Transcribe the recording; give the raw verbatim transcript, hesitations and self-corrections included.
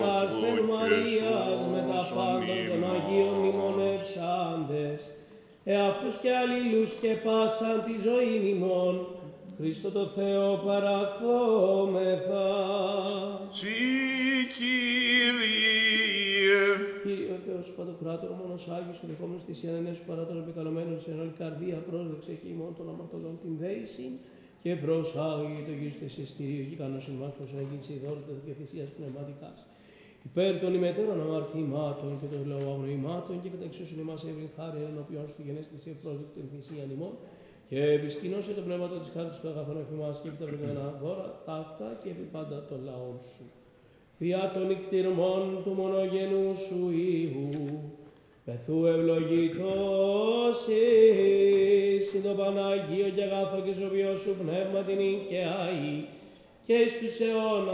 Παρθεν Μαρίας με τα πάντα των Αγίων μνημονεύσαντες, εαυτούς και αλλήλους και πάσαν τη ζωή ημών, Χριστό το Θεό παραθόμεθα. Συ, Κύριε. Κύριε ο Θεός σου Παντοκράτορο, μόνος Άγιος, ο δεχόμενος της ιανενές σου παρά των επικαλωμένων σε ενόλη καρδία, πρόσδεξε και ημών των αμαρτωλών την δέηση και προσάγει το γιος του εισιστηρίου και ικανός ημάς προσάγγιση δόρυτα και θυσίας πνευματικάς. Υπέρ των ημετέρων αμαρτημάτων και των λαογνοημάτων και κατά εξώσεων ημάς έβριν χάρη ενώπιον σου γενέστη σε πρόσδεκτο την θυσία ημών και επισκηνώσε το πνεύμα της χάρτης του αγαθών εφημάς και επί τα βρεγμένα δώρα ταύτα και επί πάντα των λαών σου. Διά των νικτυρμών του μονογενού σου Υιού, πεθού ευλογητός εις το Παναγίο και αγαθό και σοβιό σου πνεύμα την και αη και εις τους αιώνας